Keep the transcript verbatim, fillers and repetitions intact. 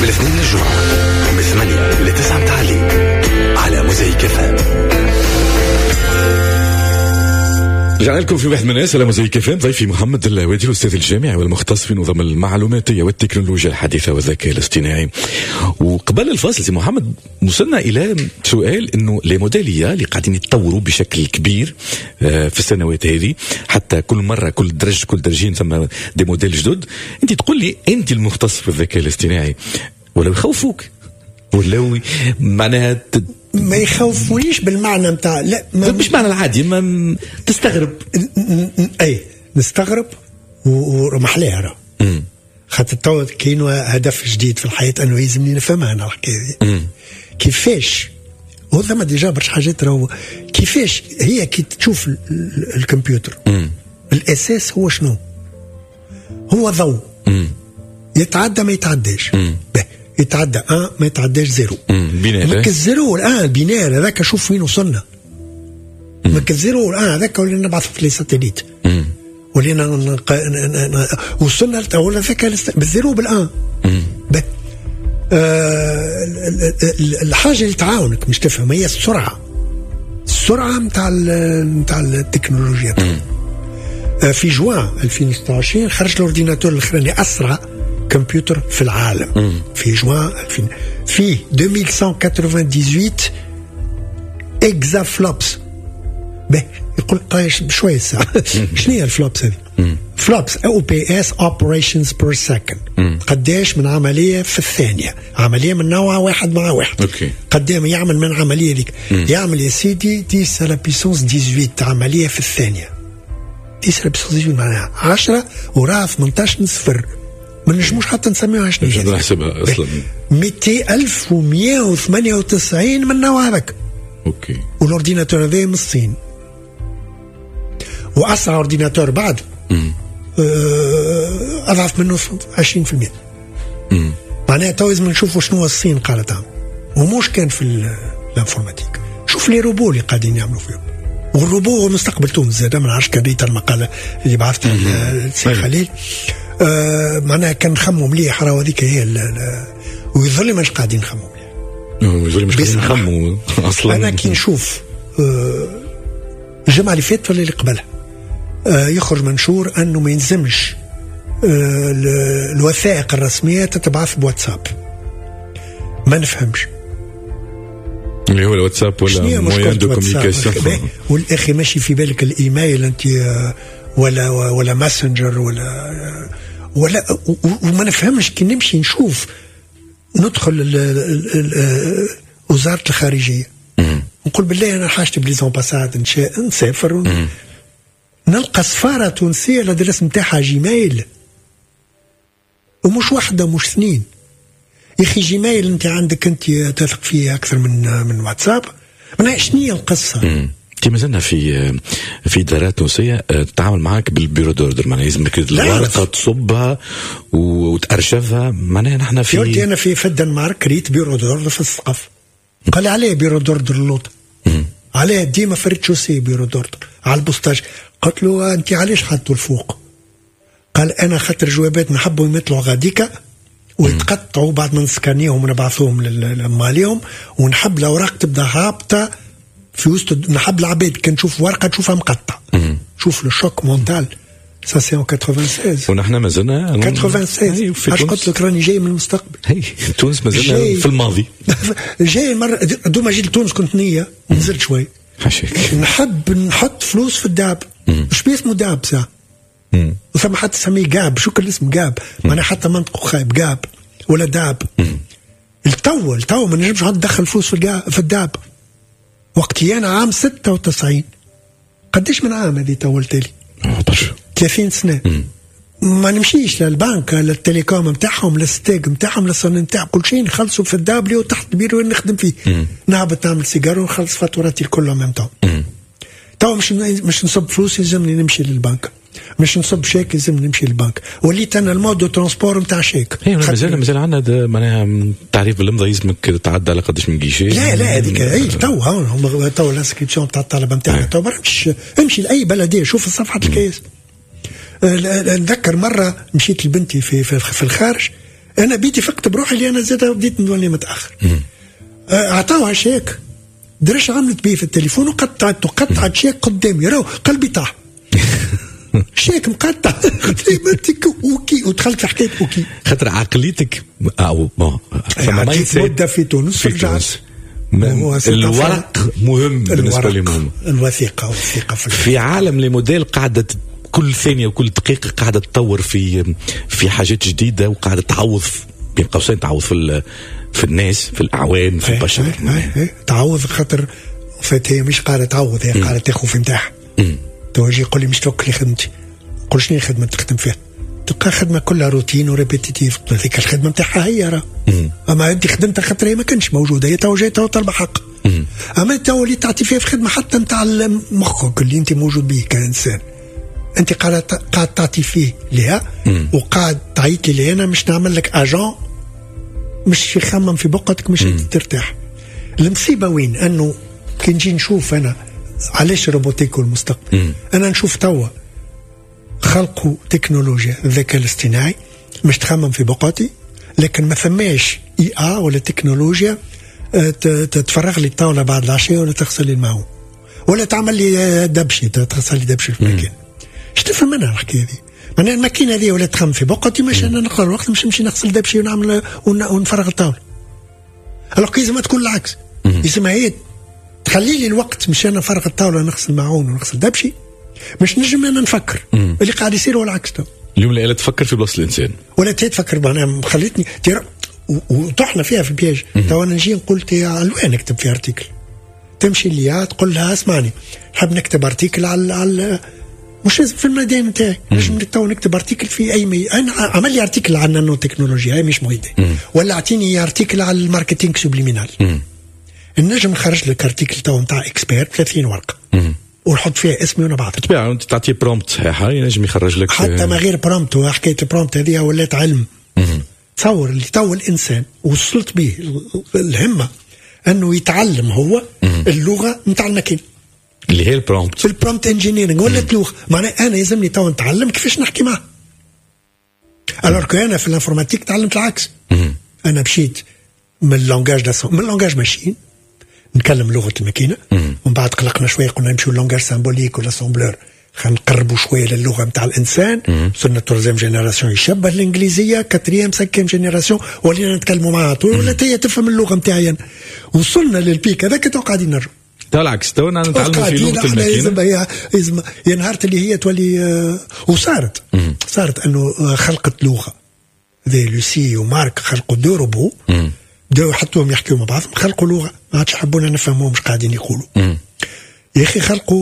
من الاثنين للجمعة من ثمانية لتسعة متاع الليل على موزايك اف ام. رجعنا لكم في واحد من الناس على موزايك اف ام. ضيفي محمد الوادي الأستاذ الجامعي والمختص في نظم المعلوماتية والتكنولوجيا الحديثة والذكاء الاصطناعي. وقبل الفاصل سي محمد وصلنا إلى سؤال إنه لي موديلية اللي قاعدين يتطوروا بشكل كبير في السنوات هذه، حتى كل مرة كل درج كل درجين ثم دي موديل جدد. أنت تقول لي أنت المختص في الذكاء الاصطناعي، ولا يخوفوك ولا معناها ت... ما يخوفونيش بالمعنى متاع لا ما مش معنى العادي، ما تستغرب. اي نستغرب ورمحليها راه خاطر تو كاين هدف جديد في الحياه انه يلزمني نفهمها انا الحكايه دي كيفاش. وهذا ما ديجا برشا حاجات راهو كيفاش هي كي تشوف الكمبيوتر مم. الاساس هو شنو؟ هو ضوء يتعدى ما يتعداش، يتعدى ان ما يتعداش زيرو. ماك الزيرو الان البينار هذاك شوف وين وصلنا. ماك الزيرو الان هذاك ولينا نبعث في لي ساتيليت ولينا وصلنا ولا ذاك بالزيرو بالان. آه الحاجه اللي تعاونك مش تفهم هي السرعه، السرعه نتاع نتاع التكنولوجيا. آه في جوان ألفين وستة وعشرين خرج الاورديناتور الاخراني اسرع كمبيوتر في العالم. مم. في جوان ألفين فيه ألف ومئتين وثمانية وثمانين اكزا فلوبس. به يقول طايش بشويه الساعه شنو هي الفلوبس هذه؟ فلوبس او بي اس اوبريشنز بير سكند، قداش من عمليه في الثانيه، عمليه من نوع واحد مع واحد. أوكي. قدام يعمل من عمليه ذيك يعمل يا سيدي عشرة على بيسونس ثمانية عشر عمليه في الثانيه. عشرة على بيسونس ثمانية عشر معناها عشرة وراها ثمانية عشر صفر، ما نجموش حتى نسميوها شنو مش نقدر نحسبها اصلا. مئتين ألف ومئة وثمانية وتسعين من نوع هذاك. اوكي. والاورديناتور هذا من الصين واسرع اورديناتور بعده أه اضعف منه عشرين بالمئة. امم معناها تو لازم نشوفوا شنو الصين قالت عام ومش كان في الانفورماتيك. شوف لي روبو اللي قاعدين يعملوا فيهم، والروبو هو مستقبل تونس زاد. ما نعرفش قريت المقاله اللي بعثتها للسي خليل. آه معناها كان نخموا مليح راه هذيك هي ويظل مش قاعدين نخموا مليح. ويظل مش قاعدين نخموا اصلا. انا كي نشوف آه الجمعه اللي فاتت ولا اللي قبلها آه يخرج منشور انه ما يلزمش آه الوثائق الرسميه تتبعث بواتساب. ما نفهمش اللي هو الواتساب ولا موين دو كوميونيكاسيون. والاخي ماشي في بالك الايميل انت آه ولا ولا ماسنجر ولا ولا وما نفهمش كي نمشي نشوف ندخل وزارة الخارجية نقول بالله أنا حاجتي بليزامباساد نسافر نلقى سفارة تونسية الأدرس نتاعها جيميل، ومش واحدة مش اثنين. يا أخي جيميل أنت عندك أنت تثق فيه أكثر من من واتساب. من شنية القصة؟ كما زلنا في في إدارات تونسية تتعامل معك بالبيرو دوردر، معناها لازمك الورقة تصبها وتأرشفها. معناها نحن في قلت أنا في في الدنمارك ريت بيرو دوردر في السقف. قال لي عليه بيرو دوردر اللوط عليه ديما فريد شوسي بيرو دوردر على البوستاج. قلت له أنت علاش حطوا الفوق؟ قال أنا خاطر جوابات نحبوا يمثلوا غاديكا ويتقطعوا بعد ما نسكانيهم ونبعثوهم لماليهم، ونحب الأوراق تبدا هابطة في وسط. نحب العباد كان نشوف ورقه تشوفها مقطع. شوف لو شوك مونتال سا سي ان ستة وثمانين ونحن مازلنا ثمانية وثمانين. اش قلت لك راني جاي من المستقبل. هي تونس مازلنا في الماضي. جاي مره دوما جيت لتونس كنت نيه ونزلت شوي حشيك. نحب نحط فلوس في الداب. مش باسمه داب ساعه وثم حتى سميه جاب. شو كان الاسم جاب؟ معناها حتى منطقه خايب جاب ولا داب. التو التو ما نجمش حد دخل فلوس في في الداب. وقتي أنا عام ستة وتسعين. قديش من عام هذه تولت لي؟ ثلاثين سنة. مم. ما نمشيش للبنك للتليكوم متاعهم للستيج متاعهم للصن متاع كل شيء نخلصوا في الدابليو وتحت بيرو نخدم فيه. مم. نهبط نعمل سيجار ونخلص فاتوراتي الكل ميم طون. تو مش مش نصب فلوس يلزمني نمشي للبنك، مش نصب شيك يلزمني نمشي للبنك. وليت انا المود دو ترانسبور نتاع شيك. اي مازال مازال عندنا معناها تعريف بالمضى يلزمك تعدى على قداش من كيشي. لا لا هذيك اي تو هم تو الانسكريبسيون تاع الطلبه نتاعنا تو مش امشي لاي بلديه شوف صفحه الكيس. نذكر مره مشيت لبنتي في في, في الخارج انا بيتي فقت بروحي اللي انا زاد بديت نولي متاخر. اعطاوها شيك درش عملت بيه في التليفون وقطعته قطعت شيك قدامي راهو قلبي طاح. شيك مقطع قلت اوكي ودخلت في حكايه اوكي خاطر عقليتك او فما مده في تونس رجعت. الورق مهم بالنسبه لهم، الوثيقه والثقه في, في عالم لي موديل قاعده كل ثانيه وكل دقيقه قاعده تطور في في حاجات جديده وقاعده تعوض بين قوسين تعوض في في الناس في الاعوان في البشر. تعوض خاطر فات هي مش قاعده تعوض هي قاعده تاخذ في نتاعها. توجي يقول لي مش توكلي خدمتي، نقول شنو الخدمه تخدم فيها؟ تلقى خدمه كلها روتين وريبيتيتيف، هذيك الخدمه نتاعها هي راه. اما انت خدمتها خاطر هي ما كانش موجوده، هي تو جايه تو طالبه حق. اما تو اللي تعطي فيها في خدمه حتى نتاع مخك اللي انت موجود به كانسان، انت قاعد قاعد تعطي فيه لها وقاعد تعيط لي انا مش نعمل لك اجون مش يخمم في بقعتك مش انت ترتاح. المصيبه وين؟ انه كي نجي نشوف انا علاش روبوتيك والمستقبل مم. انا نشوف توا خلقوا تكنولوجيا الذكاء الاصطناعي مش تخمم في بقعتي، لكن ما ثماش اي ا ولا تكنولوجيا تتفرغ لي الطاوله بعد العشاء ولا تغسل لي الماء ولا تعمل لي دبشي تغسل لي دبشي في المكان. ايش تفهم منها الحكايه دي؟ معناها الماكينه هذه ولا تخمم في بقعتي مش انا نقرا الوقت مش نمشي نغسل دبشي ونعمل ونفرغ الطاوله. الوغ لازم تكون العكس، لازم هي تخلي لي الوقت مش انا فرغ الطاوله نغسل معون ونغسل دبشي، مش نجم انا نفكر. مم. اللي قاعد يصير هو العكس. تو اليوم الآلة تفكر في بلاصه الانسان ولا تفكر معناها خليتني ترى وطحنا فيها في البياج. تو انا نجي قلت يا الوان نكتب في ارتيكل، تمشي ليا تقول لها اسمعني نحب نكتب ارتيكل على على مش لازم في الميدان نتاعي، نجم تو نكتب ارتيكل في اي مي... انا عمل لي ارتيكل عن النانو تكنولوجيا هاي مش مويده، ولا اعطيني ارتيكل على الماركتينغ سوبليمينال. النجم نخرج لك ارتيكل تو نتاع اكسبيرت ثلاثين ورقه ونحط فيها اسمي وانا بعض طبيعي انت تعطيه برومبت صحيحه ينجم يخرج لك حتى ما غير برومبت. وحكايه البرومبت هذه ولات علم. تصور اللي تو الانسان وصلت به الهمه انه يتعلم هو اللغه نتاع الماكينه اللي هي البرومبت البرومبت انجينيرنج ولات لغه. معناها انا يلزمني تو نتعلم كيفاش نحكي معه. الوغ كو انا في الانفورماتيك تعلمت العكس. انا مشيت من اللونجاج من اللونجاج ماشين نتكلم لغه الماكينه ومن بعد قلقنا شويه قلنا نمشيو لونجاج سامبوليك ولا سامبلور خلينا نقربوا شويه للغه نتاع الانسان. وصلنا تروزيام جينيراسيون يشبه الانجليزيه، كاتريام سانكيام جينيراسيون ولينا نتكلموا معها طول ولا هي تفهم اللغه نتاعي. وصلنا للبيك هذاك تو قاعدين نرجعوا تو العكس تو نتعلموا في لغه الماكينه. هي هي نهار اللي هي تولي آه وصارت مم. صارت انه آه خلقت لغه ذي لوسي ومارك خلقوا دو روبو بداو حطوهم يحكيوا مع بعض خلقوا لغه ما عادش يحبونا نفهموهم مش قاعدين يقولوا. يا اخي خلقوا